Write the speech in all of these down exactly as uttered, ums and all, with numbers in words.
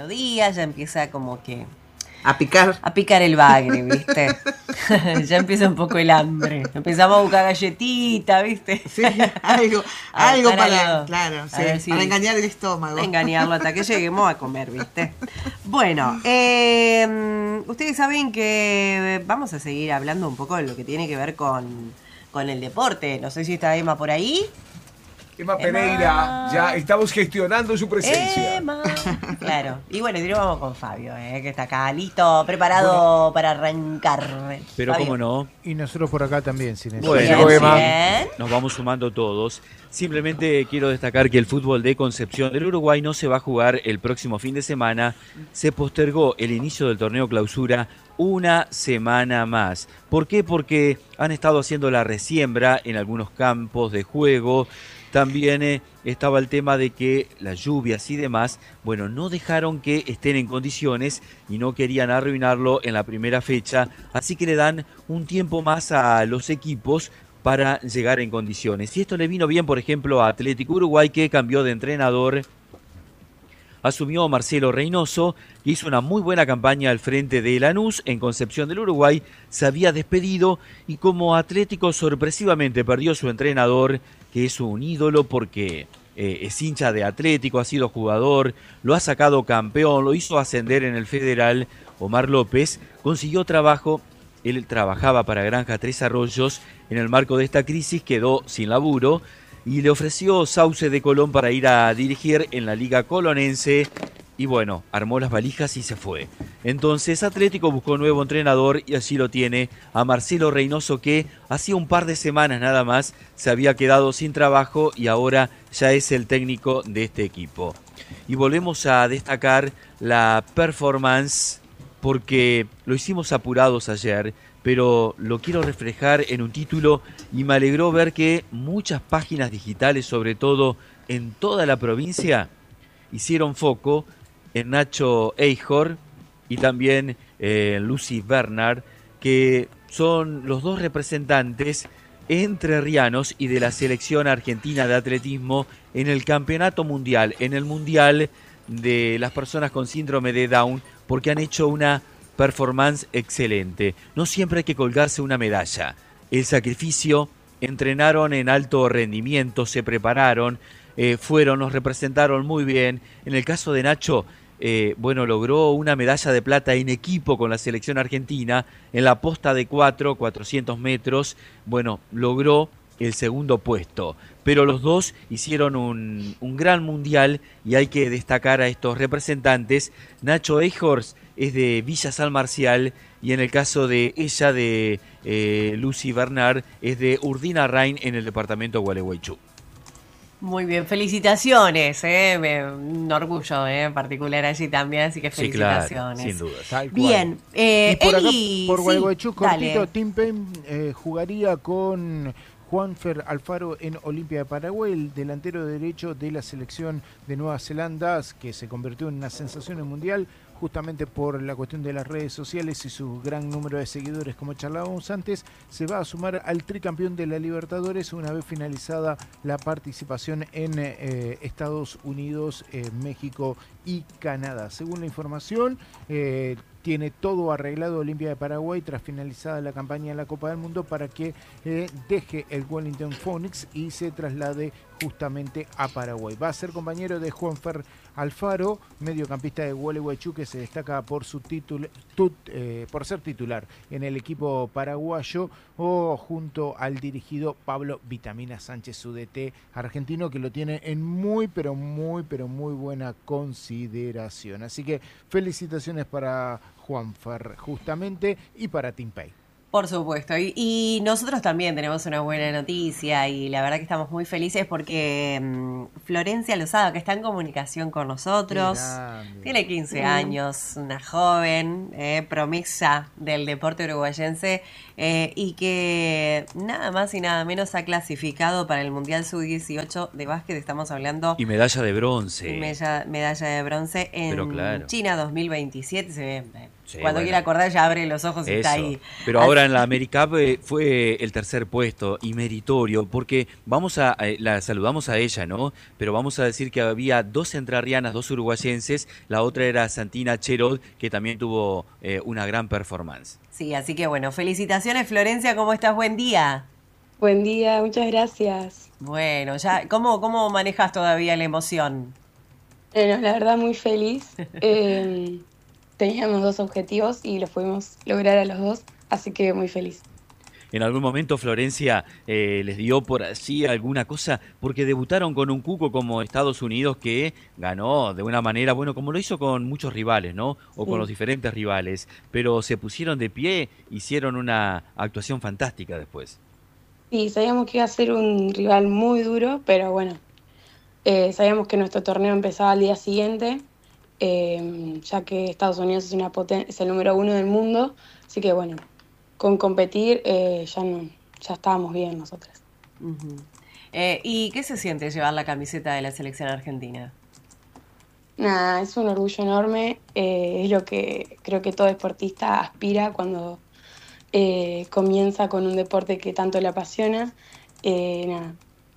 melodía, ya empieza como que a picar. A picar el bagre, ¿viste? Ya empieza un poco el hambre. Empezamos a buscar galletita, ¿viste? Sí, algo, algo para, algo, claro, sí, si, para engañar el estómago. Para engañarlo hasta que lleguemos a comer, ¿viste? Bueno, eh, ustedes saben que vamos a seguir hablando un poco de lo que tiene que ver con, con el deporte. No sé si está Emma por ahí. Emma Pereira, ya estamos gestionando su presencia. Emma. Claro. Y bueno, y vamos con Fabio, eh, que está acá listo, preparado bueno. para arrancar. Pero Fabio. cómo no. Y nosotros por acá también, sin eso. Bueno, bien, Emma. Bien. Nos vamos sumando todos. Simplemente quiero destacar que el fútbol de Concepción del Uruguay no se va a jugar el próximo fin de semana. Se postergó el inicio del torneo clausura una semana más. ¿Por qué? Porque han estado haciendo la resiembra en algunos campos de juego. También eh, estaba el tema de que las lluvias y demás, bueno, no dejaron que estén en condiciones y no querían arruinarlo en la primera fecha, así que le dan un tiempo más a los equipos para llegar en condiciones. Y esto le vino bien, por ejemplo, a Atlético Uruguay, que cambió de entrenador. Asumió Marcelo Reynoso, que hizo una muy buena campaña al frente de Lanús en Concepción del Uruguay, se había despedido y como Atlético sorpresivamente perdió su entrenador, que es un ídolo porque eh, es hincha de Atlético, ha sido jugador, lo ha sacado campeón, lo hizo ascender en el Federal. Omar López consiguió trabajo, él trabajaba para Granja Tres Arroyos, en el marco de esta crisis quedó sin laburo, y le ofreció Sauce de Colón para ir a dirigir en la Liga Colonense y bueno, armó las valijas y se fue. Entonces Atlético buscó nuevo entrenador y así lo tiene a Marcelo Reynoso, que hacía un par de semanas nada más se había quedado sin trabajo y ahora ya es el técnico de este equipo. Y volvemos a destacar la performance porque lo hicimos apurados ayer, pero lo quiero reflejar en un título y me alegró ver que muchas páginas digitales, sobre todo en toda la provincia, hicieron foco en Nacho Eichhorn y también eh, Lucy Bernard, que son los dos representantes entrerrianos y de la selección argentina de atletismo en el campeonato mundial, en el mundial de las personas con síndrome de Down, porque han hecho una performance excelente. No siempre hay que colgarse una medalla. El sacrificio, entrenaron en alto rendimiento, se prepararon, eh, fueron, nos representaron muy bien. En el caso de Nacho, eh, bueno, logró una medalla de plata en equipo con la selección argentina en la posta de cuatro, cuatrocientos metros. Bueno, logró el segundo puesto, pero los dos hicieron un, un gran mundial y hay que destacar a estos representantes. Nacho Eichhorn es de Villa San Marcial y en el caso de ella, de eh, Lucy Bernard, es de Urdinarrain en el departamento de Gualeguaychú. Muy bien, felicitaciones, ¿eh? un orgullo ¿eh? en particular allí también, así que felicitaciones. Sí, claro, sin duda. Tal cual. Bien, eh, y por Eli, acá, por Gualeguaychú, sí, cortito, dale. Tim Payne eh, jugaría con Juanfer Alfaro en Olimpia de Paraguay, el delantero derecho de la selección de Nueva Zelanda, que se convirtió en una sensación en mundial, justamente por la cuestión de las redes sociales y su gran número de seguidores, como charlábamos antes. Se va a sumar al tricampeón de la Libertadores una vez finalizada la participación en eh, Estados Unidos, eh, México y Canadá. Según la información, eh, tiene todo arreglado Olimpia de Paraguay tras finalizada la campaña en la Copa del Mundo para que eh, deje el Wellington Phoenix y se traslade justamente a Paraguay. Va a ser compañero de Juanfer Alfaro, mediocampista de Gualeguaychú, que se destaca por su título, tut, eh, por ser titular en el equipo paraguayo, o junto al dirigido Pablo Vitamina Sánchez, su D T argentino, que lo tiene en muy, pero muy, pero muy buena consideración. Así que felicitaciones para Juanfer, justamente, y para Tim Payne. Por supuesto, y, y nosotros también tenemos una buena noticia y la verdad que estamos muy felices porque um, Florencia Lozada, que está en comunicación con nosotros, tiene quince años, una joven, eh, promesa del deporte uruguayense eh, y que nada más y nada menos ha clasificado para el Mundial sub dieciocho de básquet, estamos hablando... Y medalla de bronce. Y medalla, medalla de bronce en Pero claro. China dos mil veintisiete, se ve... Sí, Cuando bueno. quiera acordar ya abre los ojos y Eso. está ahí. Pero ahora en la AmeriCup eh, fue el tercer puesto y meritorio, porque vamos a, eh, la saludamos a ella, ¿no? Pero vamos a decir que había dos entrerrianas, dos uruguayenses, la otra era Santina Cherod, que también tuvo eh, una gran performance. Sí, así que bueno, felicitaciones Florencia, ¿cómo estás? Buen día. Buen día, muchas gracias. Bueno, ya, ¿cómo, cómo manejas todavía la emoción? Bueno, la verdad muy feliz. Eh, teníamos dos objetivos y los pudimos lograr a los dos, así que muy feliz. En algún momento Florencia eh, les dio por así alguna cosa, porque debutaron con un cuco como Estados Unidos que ganó de una manera, bueno, como lo hizo con muchos rivales, ¿no? O sí. con los diferentes rivales, pero se pusieron de pie, hicieron una actuación fantástica después. Sí, sabíamos que iba a ser un rival muy duro, pero bueno, eh, sabíamos que nuestro torneo empezaba al día siguiente, eh, ya que Estados Unidos es, una poten- es el número uno del mundo, así que bueno, con competir eh, ya, no, ya estábamos bien nosotras. Uh-huh. Eh, ¿Y qué se siente llevar la camiseta de la selección argentina? Nada, es un orgullo enorme, eh, es lo que creo que todo deportista aspira cuando eh, comienza con un deporte que tanto le apasiona. Eh, nada,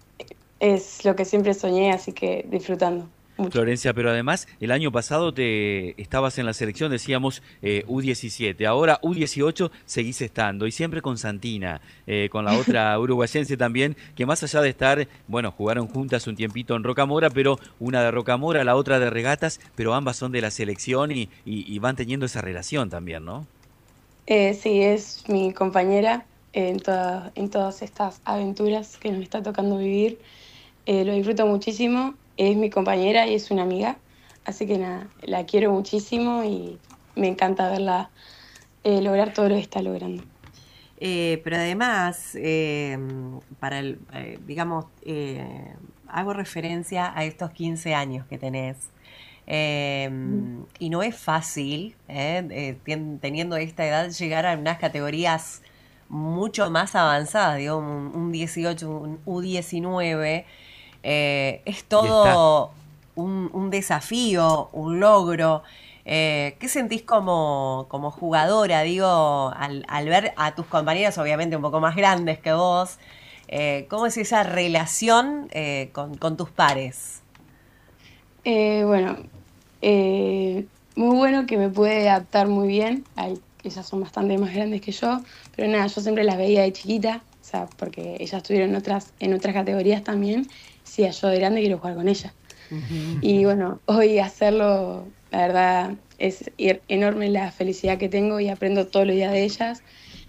es lo que siempre soñé, así que disfrutando. Mucho. Florencia, pero además el año pasado te estabas en la selección, decíamos eh, U diecisiete, ahora U dieciocho seguís estando y siempre con Santina, eh, con la otra uruguayense también, que más allá de estar, bueno, jugaron juntas un tiempito en Rocamora, pero una de Rocamora, la otra de Regatas, pero ambas son de la selección y, y, y van teniendo esa relación también, ¿no? Eh, sí, es mi compañera en, toda, en todas estas aventuras que nos está tocando vivir, eh, lo disfruto muchísimo. Es mi compañera y es una amiga, así que nada, la quiero muchísimo y me encanta verla eh, lograr todo lo que está logrando. Eh, pero además, eh, para el, eh, digamos, eh, hago referencia a estos quince años que tenés. Eh, mm. Y no es fácil, eh, eh, ten, teniendo esta edad, llegar a unas categorías mucho más avanzadas, digo, un, un dieciocho, un U diecinueve. Eh, es todo un, un desafío, un logro. Eh, ¿Qué sentís como, como jugadora, digo, al, al ver a tus compañeros, obviamente un poco más grandes que vos? Eh, ¿Cómo es esa relación eh, con, con tus pares? Eh, bueno, eh, muy bueno que me pude adaptar muy bien. Hay, ellas son bastante más grandes que yo, pero nada, yo siempre las veía de chiquita, o sea, porque ellas estuvieron en otras, en otras categorías también. Sí, yo de grande quiero jugar con ella. Uh-huh. Y bueno, hoy hacerlo, la verdad, es enorme la felicidad que tengo y aprendo todos los días de ellas.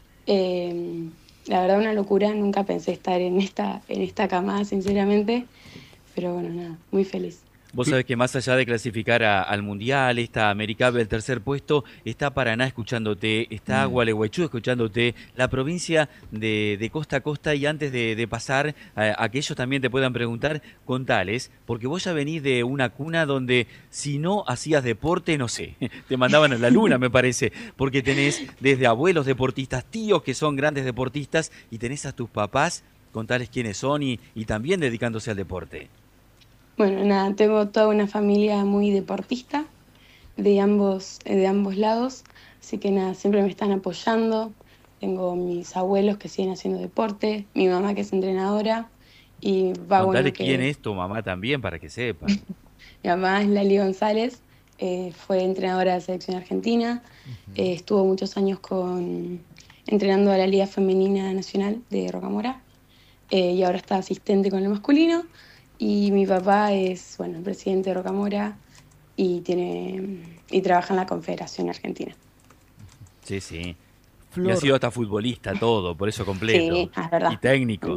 Eh, la verdad, una locura, nunca pensé estar en esta, en esta camada, sinceramente, pero bueno, nada, muy feliz. Vos sabés que más allá de clasificar a, al Mundial, esta AmeriCup, el tercer puesto, está Paraná escuchándote, está mm. Gualeguaychú escuchándote, la provincia de, de costa a costa, y antes de, de pasar a, a que ellos también te puedan preguntar, contales, porque vos ya venís de una cuna donde si no hacías deporte, no sé, te mandaban a la luna, me parece, porque tenés desde abuelos deportistas, tíos que son grandes deportistas, y tenés a tus papás, contales quiénes son y, y también dedicándose al deporte. Bueno, nada, tengo toda una familia muy deportista de ambos, de ambos lados, así que nada, siempre me están apoyando. Tengo mis abuelos que siguen haciendo deporte, mi mamá que es entrenadora y va bueno que... quién es tu mamá también, para que sepa. Mi mamá es Lali González, eh, fue entrenadora de la selección argentina, uh-huh. eh, estuvo muchos años con entrenando a la Liga Femenina Nacional de Rocamora eh, y ahora está asistente con el masculino. Y mi papá es, bueno, el presidente de Rocamora y tiene y trabaja en la Confederación Argentina. Sí, sí. Flor. Y ha sido hasta futbolista, todo, por eso completo. Sí, es verdad. Y técnico.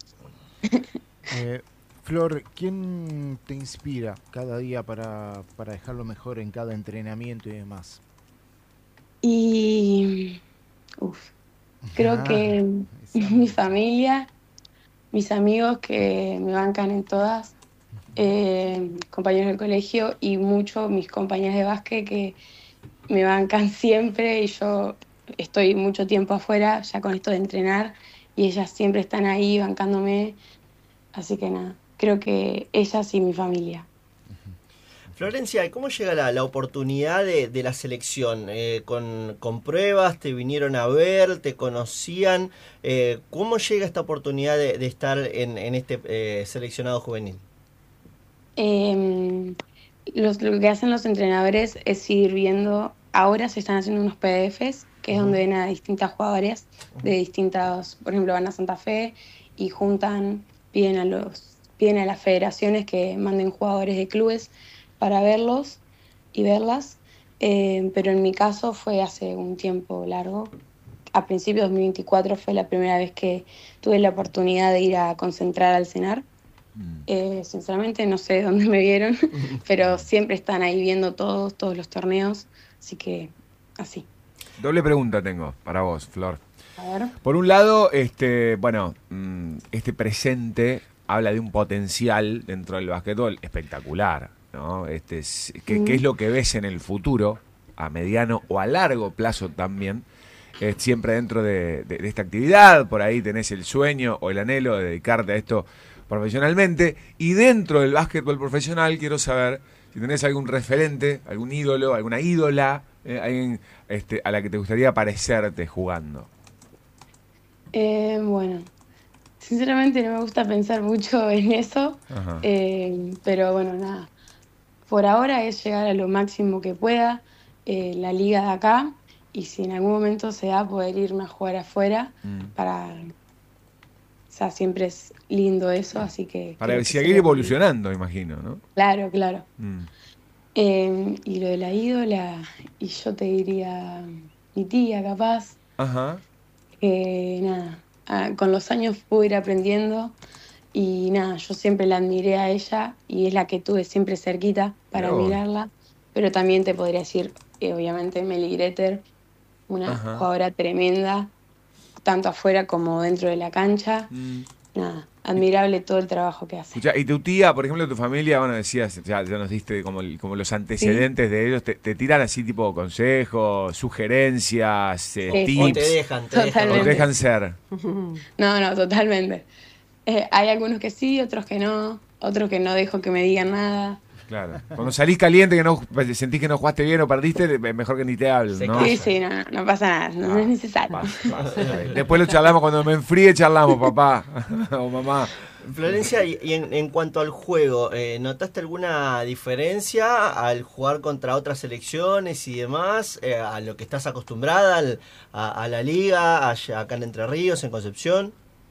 eh, Flor, ¿quién te inspira cada día para, para dejarlo mejor en cada entrenamiento y demás? Y... Uf, creo ah, que mi familia... mis amigos que me bancan en todas, eh, compañeros del colegio y mucho mis compañeras de básquet que me bancan siempre y yo estoy mucho tiempo afuera ya con esto de entrenar y ellas siempre están ahí bancándome, así que nada, creo que ellas y mi familia. Florencia, ¿cómo llega la, la oportunidad de, de la selección? Eh, con, ¿Con pruebas? ¿Te vinieron a ver? ¿Te conocían? Eh, ¿Cómo llega esta oportunidad de, de estar en, en este eh, seleccionado juvenil? Eh, los, lo que hacen los entrenadores es ir viendo, ahora se están haciendo unos P D Fs, que es uh-huh. donde ven a distintas jugadoras de distintas, por ejemplo, van a Santa Fe y juntan, piden a, los, piden a las federaciones que manden jugadores de clubes para verlos y verlas, eh, pero en mi caso fue hace un tiempo largo. A principios de dos mil veinticuatro fue la primera vez que tuve la oportunidad de ir a concentrar al CENAR. Mm. Eh, sinceramente no sé dónde me vieron, pero siempre están ahí viendo todos, todos los torneos, así que así. Doble pregunta tengo para vos, Flor. A ver. Por un lado, este, bueno, este presente habla de un potencial dentro del básquetbol espectacular, ¿no? Este, ¿qué, mm. ¿Qué es lo que ves en el futuro, a mediano o a largo plazo también? Eh, siempre dentro de, de, de esta actividad, por ahí tenés el sueño o el anhelo de dedicarte a esto profesionalmente. Y dentro del básquetbol profesional quiero saber si tenés algún referente, algún ídolo, alguna ídola, eh, alguien este, a la que te gustaría parecerte jugando. Eh, bueno, sinceramente no me gusta pensar mucho en eso, eh, pero bueno, nada. Por ahora es llegar a lo máximo que pueda, eh, la liga de acá, y si en algún momento se da poder irme a jugar afuera, mm. para... O sea, siempre es lindo eso, así que... Para seguir evolucionando, imagino, ¿no? Claro, claro. Mm. Eh, y lo de la ídola, y yo te diría mi tía, capaz. Ajá. Eh, nada, ah, con los años pude ir aprendiendo. Y nada, yo siempre la admiré a ella y es la que tuve siempre cerquita para Pero... admirarla. Pero también te podría decir, eh, obviamente, Meli Greter, una Ajá. jugadora tremenda, tanto afuera como dentro de la cancha. Mm. Nada, admirable todo el trabajo que hace. Y tu tía, por ejemplo, tu familia, bueno, decías, ya, ya nos diste como, como los antecedentes ¿Sí? de ellos, te, te tiran así tipo consejos, sugerencias, eh, sí, tips. O te dejan, te dejan. O te dejan ser. No, no, totalmente. Eh, hay algunos que sí, otros que no, otros que no dejo que me digan nada. Claro. Cuando salís caliente, que no sentís que no jugaste bien o perdiste, mejor que ni te hablen, ¿no? Sí, sí, no, no pasa nada, no, ah, no es necesario. Pasa, pasa. Después lo charlamos, cuando me enfríe charlamos, papá o mamá. Florencia, y en, en cuanto al juego, eh, ¿notaste alguna diferencia al jugar contra otras selecciones y demás? Eh, ¿A lo que estás acostumbrada, al, a, a la liga, allá, acá en Entre Ríos, en Concepción?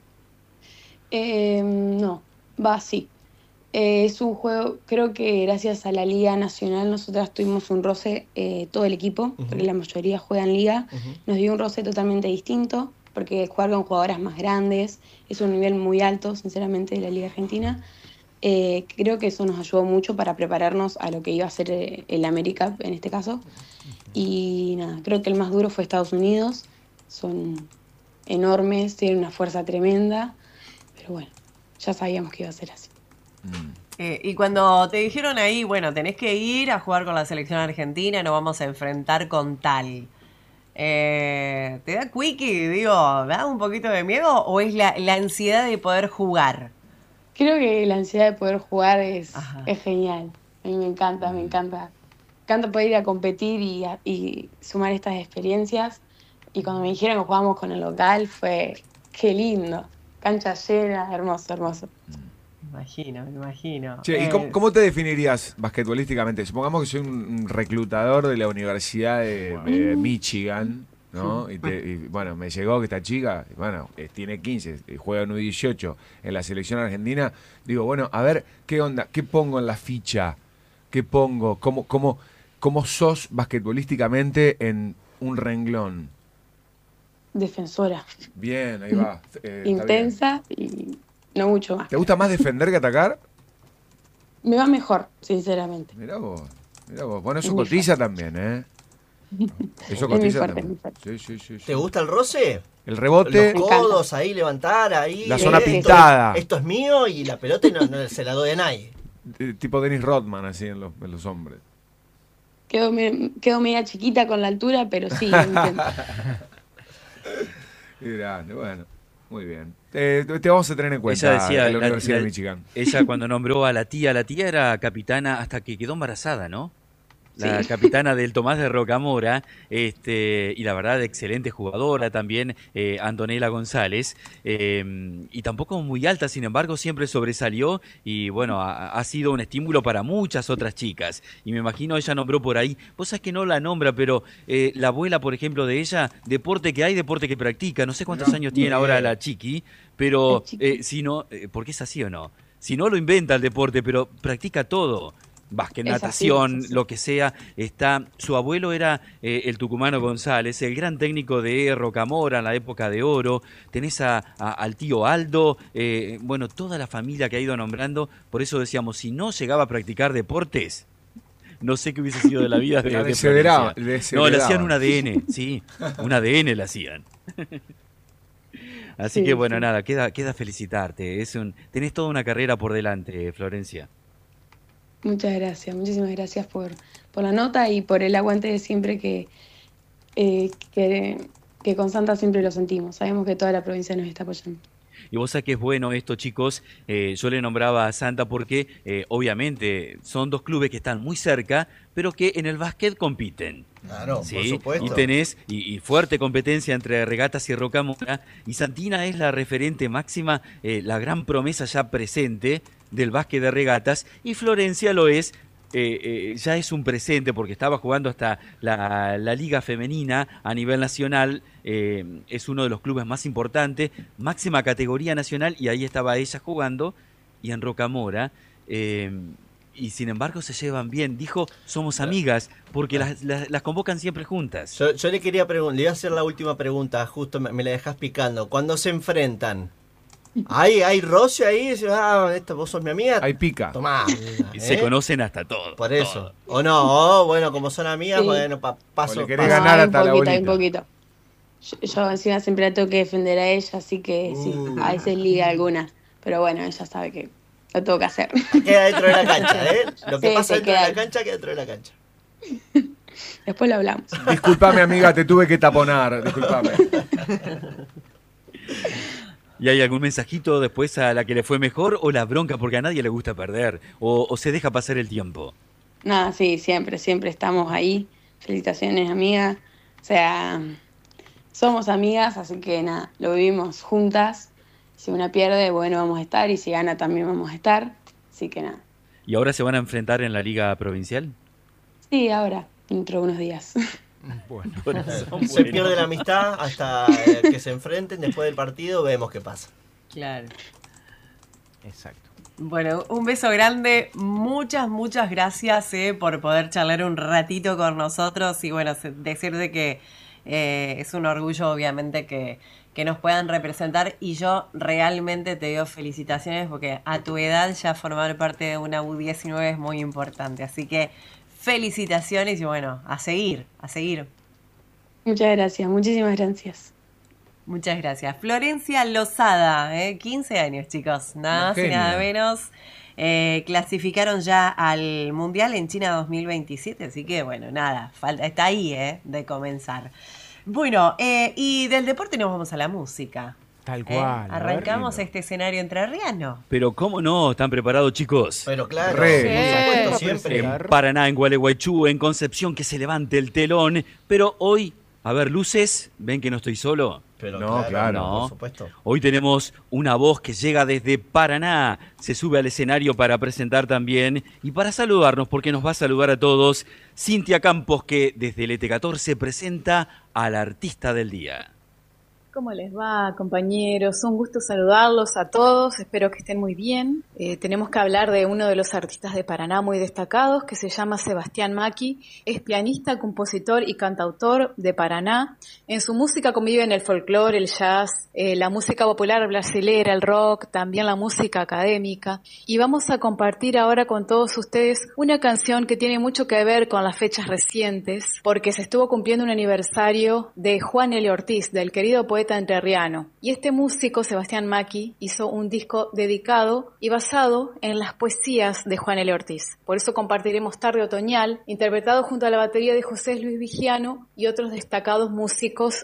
Eh, no, va así. Eh, es un juego, creo que gracias a la Liga Nacional nosotras tuvimos un roce, eh, todo el equipo, uh-huh. porque la mayoría juega en Liga, uh-huh. nos dio un roce totalmente distinto, porque jugar con jugadoras más grandes es un nivel muy alto, sinceramente, de la Liga Argentina. Eh, creo que eso nos ayudó mucho para prepararnos a lo que iba a ser el América, en este caso. Uh-huh. Y nada, creo que el más duro fue Estados Unidos, son enormes, tienen una fuerza tremenda, pero bueno, ya sabíamos que iba a ser así. Eh, y cuando te dijeron ahí, bueno, tenés que ir a jugar con la selección argentina, nos vamos a enfrentar con tal, eh, ¿te da quickie? Digo, ¿da un poquito de miedo o es la, la ansiedad de poder jugar? Creo que la ansiedad de poder jugar es, es genial. A mí me encanta, me encanta. Me encanta poder ir a competir y, a, y sumar estas experiencias. Y cuando me dijeron que jugábamos con el local fue, qué lindo. Cancha llena, hermoso, hermoso. Me imagino, me imagino. Che, ¿y cómo, cómo te definirías basquetbolísticamente? Supongamos que soy un reclutador de la Universidad de, de Michigan, ¿no? Y, te, y bueno, me llegó que esta chica, bueno, tiene quince, juega en U dieciocho en la selección argentina. Digo, bueno, a ver, ¿qué onda? ¿Qué pongo en la ficha? ¿Qué pongo? ¿Cómo, cómo, cómo sos basquetbolísticamente en un renglón? Defensora. Bien, ahí va. Eh, Intensa y... no mucho más. ¿Te gusta más defender que atacar? Me va mejor, sinceramente. Mirá vos, mirá vos. Bueno, eso cotiza también, ¿eh? Eso cotiza fuerte, también. Sí, sí, sí, sí. ¿Te gusta el roce? El rebote. Los codos ahí, levantar ahí. La zona pintada. Esto, esto es mío y la pelota no, no se la doy a nadie. Tipo Dennis Rodman, así en los, en los hombres. Quedo, me, quedo media chiquita con la altura, pero sí, entiendo. Grande, bueno. Muy bien. Eh, te vamos a tener en cuenta ella decía, en la, la, Universidad la, de Michigan. Ella cuando nombró a la tía, la tía era capitana hasta que quedó embarazada, ¿no? La Sí. capitana del Tomás de Rocamora, este, y la verdad, excelente jugadora también, eh, Antonella González, eh, y tampoco muy alta, sin embargo, siempre sobresalió y bueno, ha, ha sido un estímulo para muchas otras chicas. Y me imagino ella nombró por ahí, vos sabés que no la nombra, pero eh, la abuela, por ejemplo, de ella, deporte que hay, deporte que practica, no sé cuántos No, años tiene bien. ahora la chiqui, pero La chiqui. eh, si no, eh, porque es así o no, si no lo inventa el deporte, pero practica todo. Básquet, Es así, natación, es así. lo que sea, está, su abuelo era eh, el tucumano González, el gran técnico de Rocamora en la época de oro, tenés a, a- al tío Aldo, eh, bueno, toda la familia que ha ido nombrando, por eso decíamos, si no llegaba a practicar deportes, no sé qué hubiese sido de la vida de, La de desheredaba- Florencia. No, le desheredaba. hacían un A D N, sí, un A D N le hacían. Así Sí, que bueno, sí. nada, queda, queda felicitarte, es un, tenés toda una carrera por delante, Florencia. Muchas gracias, muchísimas gracias por, por la nota y por el aguante de siempre que, eh, que, que con Santa siempre lo sentimos. Sabemos que toda la provincia nos está apoyando. Y vos sabés que es bueno esto, chicos. Eh, yo le nombraba a Santa porque, eh, obviamente, son dos clubes que están muy cerca, pero que en el básquet compiten. Claro, ¿Sí? por supuesto. Y tenés y, y fuerte competencia entre Regatas y Rocamora. Y Santina es la referente máxima, eh, la gran promesa ya presente del básquet de Regatas. Y Florencia lo es. Eh, eh, ya es un presente porque estaba jugando hasta la, la Liga Femenina a nivel nacional, eh, es uno de los clubes más importantes, máxima categoría nacional, y ahí estaba ella jugando, y en Rocamora, eh, y sin embargo se llevan bien. Dijo, somos amigas, porque las, las, las convocan siempre juntas. Yo, yo le quería preguntar, le iba a hacer la última pregunta, justo me, me la dejas picando. Cuando se enfrentan, ¿hay, hay roce ahí? Dice, ah, esta, vos sos mi amiga. Ahí pica. Tomá. Y ¿eh? se conocen hasta todo. Por eso. todo. O no, o bueno, como son amigas, Sí. bueno, pa- paso. O le querés paso. ganar hay hasta un la poquito, hay un bolita. poquito. Yo, yo encima siempre la tengo que defender a ella, así que sí, Uh. a veces liga alguna. Pero bueno, ella sabe que lo tengo que hacer. Queda dentro de la cancha, ¿eh? Lo que Sí, pasa se dentro de queda. la cancha queda dentro de la cancha. Después lo hablamos. Disculpame, amiga, te tuve que taponar. Disculpame. ¿Y hay algún mensajito después a la que le fue mejor o la bronca porque a nadie le gusta perder? ¿O, o se deja pasar el tiempo? Nada, sí, siempre, siempre estamos ahí. Felicitaciones, amiga. O sea, somos amigas, así que nada, lo vivimos juntas. Si una pierde, bueno, vamos a estar, y si gana también vamos a estar. Así que nada. ¿Y ahora se van a enfrentar en la Liga Provincial? Sí, ahora, dentro de unos días. Bueno, Corazón, Se bueno. pierde la amistad hasta eh, que se enfrenten después del partido, vemos qué pasa. Claro. exacto. Bueno, un beso grande, muchas, muchas gracias eh, por poder charlar un ratito con nosotros y bueno, se- decirte que eh, es un orgullo obviamente que, que nos puedan representar y yo realmente te doy felicitaciones porque a tu edad ya formar parte de una U diecinueve es muy importante, así que felicitaciones y bueno, a seguir, a seguir. Muchas gracias, muchísimas gracias. Muchas gracias. Florencia Lozada, ¿eh? quince años, chicos, nada Una más y genia. nada menos. Eh, clasificaron ya al Mundial en China dos mil veintisiete, así que bueno, nada, falta, está ahí, ¿eh? de comenzar. Bueno, eh, y del deporte nos vamos a la música. Tal ¿eh? cual. a ver. Arrancamos lindo. este escenario entrerriano. Pero ¿cómo no? ¿Están preparados, chicos? Pero claro, Re. por supuesto, Sí. siempre. En En Paraná, en Gualeguaychú, en Concepción, que se levante el telón. Pero hoy, a ver, luces, ¿ven que no estoy solo? Pero No, claro. No. por supuesto. Hoy tenemos una voz que llega desde Paraná, se sube al escenario para presentar también y para saludarnos, porque nos va a saludar a todos, Cintia Campos, que desde el E T catorce presenta al artista del día. ¿Cómo les va, compañeros? Un gusto saludarlos a todos, espero que estén muy bien. Eh, tenemos que hablar de uno de los artistas de Paraná muy destacados, que se llama Sebastián Maki. Es pianista, compositor y cantautor de Paraná. En su música conviven el folclore, el jazz, eh, la música popular brasilera, el rock, también la música académica. Y vamos a compartir ahora con todos ustedes una canción que tiene mucho que ver con las fechas recientes, porque se estuvo cumpliendo un aniversario de Juan Elio Ortiz, del querido poeta entrerriano. Y este músico, Sebastián Maki, hizo un disco dedicado y basado en las poesías de Juan Elio Ortiz. Por eso compartiremos Tarde Otoñal, interpretado junto a la batería de José Luis Vigiano y otros destacados músicos